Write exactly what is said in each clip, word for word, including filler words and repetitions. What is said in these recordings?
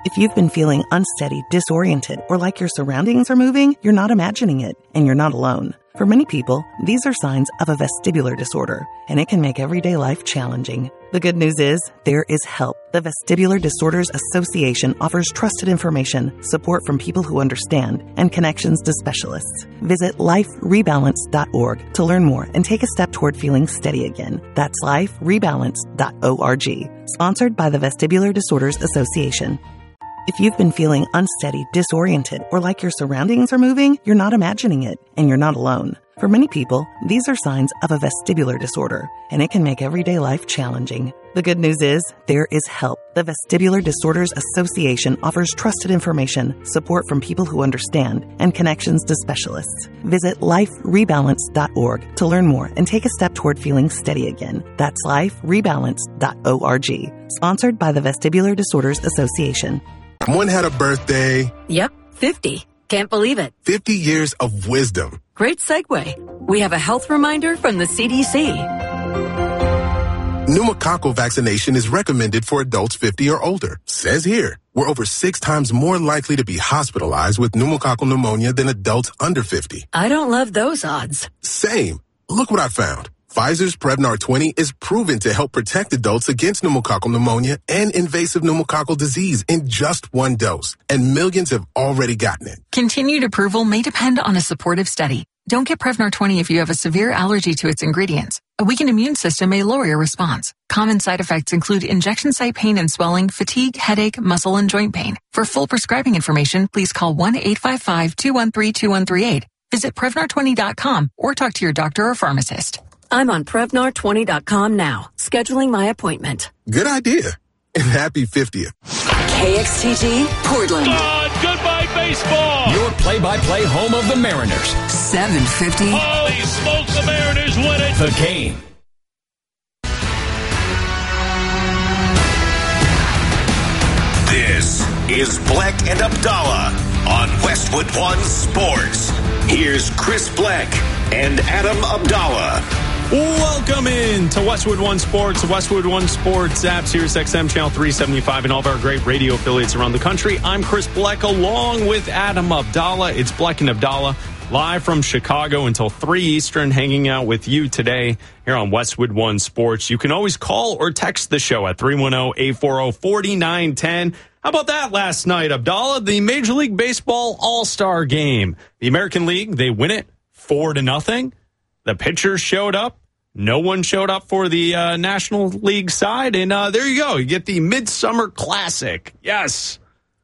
If you've been feeling unsteady, disoriented, or like your surroundings are moving, you're not imagining it, and you're not alone. For many people, these are signs of a vestibular disorder, and it can make everyday life challenging. The good news is, there is help. The Vestibular Disorders Association offers trusted information, support from people who understand, and connections to specialists. Visit life rebalance dot org to learn more and take a step toward feeling steady again. That's life rebalance dot org. Sponsored by the Vestibular Disorders Association. If you've been feeling unsteady, disoriented, or like your surroundings are moving, you're not imagining it, and you're not alone. For many people, these are signs of a vestibular disorder, and it can make everyday life challenging. The good news is, there is help. The Vestibular Disorders Association offers trusted information, support from people who understand, and connections to specialists. Visit life rebalance dot org to learn more and take a step toward feeling steady again. That's life rebalance dot org. Sponsored by the Vestibular Disorders Association. One had a birthday. Yep, fifty. Can't believe it. fifty years of wisdom. Great segue. We have a health reminder from the C D C. Pneumococcal vaccination is recommended for adults fifty or older. Says here, we're over six times more likely to be hospitalized with pneumococcal pneumonia than adults under fifty. I don't love those odds. Same. Look what I found. Pfizer's Prevnar twenty is proven to help protect adults against pneumococcal pneumonia and invasive pneumococcal disease in just one dose. And millions have already gotten it. Continued approval may depend on a supportive study. Don't get Prevnar twenty if you have a severe allergy to its ingredients. A weakened immune system may lower your response. Common side effects include injection site pain and swelling, fatigue, headache, muscle, and joint pain. For full prescribing information, please call one eight five five, two one three, two one three eight. Visit Prevnar twenty dot com or talk to your doctor or pharmacist. I'm on Prevnar twenty dot com now, scheduling my appointment. Good idea. And happy fiftieth. K X T G, Portland. God, goodbye baseball. Your play-by-play home of the Mariners. seven fifty. Holy smokes, the Mariners win it. The Game. This is Black and Abdallah on Westwood One Sports. Here's Chris Black and Adam Abdallah. Welcome in to Westwood One Sports, the Westwood One Sports app, Sirius X M Channel three seventy-five, and all of our great radio affiliates around the country. I'm Chris Black along with Adam Abdallah. It's Black and Abdallah live from Chicago until three Eastern, hanging out with you today here on Westwood One Sports. You can always call or text the show at three one zero, eight four zero, four nine one zero. How about that last night, Abdallah? The Major League Baseball All-Star Game. The American League, they win it four to nothing. The pitchers showed up. No one showed up for the uh, National League side. And uh, there you go. You get the Midsummer Classic. Yes.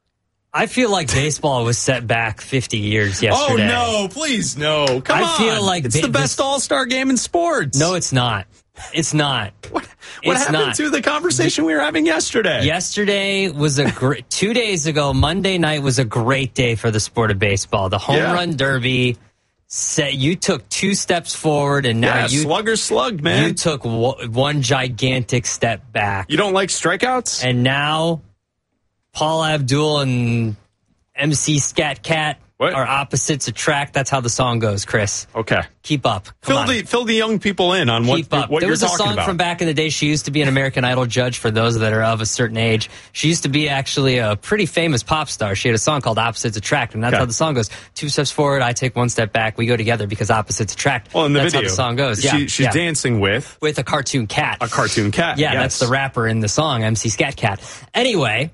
I feel like baseball was set back fifty years yesterday. Oh, no. Please, no. Come I on. I feel like it's ba- the best this... all-star game in sports. No, it's not. It's not. What, what it's happened not. to the conversation we were having yesterday? Yesterday was a great... two days ago, Monday night was a great day for the sport of baseball. The home yeah. run derby... Say you took two steps forward, and now yeah, you slugger slugged, man. You took w- one gigantic step back. You don't like strikeouts, and now Paul Abdul and M C Scat Cat what? are opposites attract. That's how the song goes, Chris. Okay, keep up. Come fill on. the fill the young people in on keep what up. what there you're was a talking song about. From back in the day. She used to be an American Idol judge. For those that are of a certain age, she used to be actually a pretty famous pop star. She had a song called "Opposites Attract," and that's okay. how the song goes. Two steps forward, I take one step back. We go together because opposites attract. Well, in the that's video, how the song goes. Yeah, she, she's yeah. dancing with with a cartoon cat. A cartoon cat. Yeah, yes. that's the rapper in the song, M C Scat Cat. Anyway,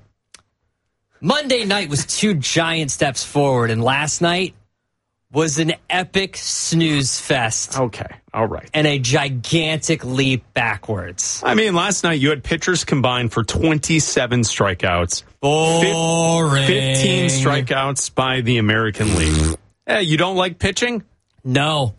Monday night was two giant steps forward, and last night was an epic snooze fest. Okay, all right. And a gigantic leap backwards. I mean, last night you had pitchers combined for twenty-seven strikeouts. Boring. fifteen strikeouts by the American League. Hey, you don't like pitching? No.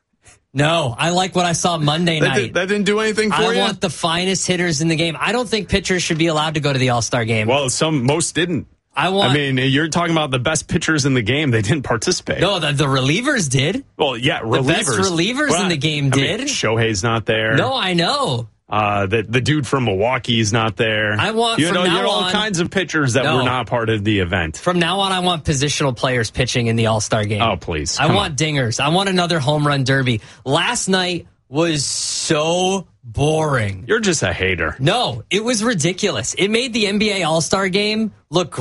No, I like what I saw Monday that night. Did, that didn't do anything for I you? I want the finest hitters in the game. I don't think pitchers should be allowed to go to the All-Star game. Well, some most didn't. I want. I mean, you're talking about the best pitchers in the game. They didn't participate. No, the, the relievers did. Well, yeah, relievers. The best relievers well, in the game I did. Mean, Shohei's not there. No, I know. Uh, the the dude from Milwaukee's not there. I want you from know, now you know all on, kinds of pitchers that no. were not part of the event. From now on, I want positional players pitching in the All-Star game. Oh, please! I Come want on. dingers. I want another home run derby. Last night was so boring. You're just a hater. No, it was ridiculous. It made the N B A All-Star game look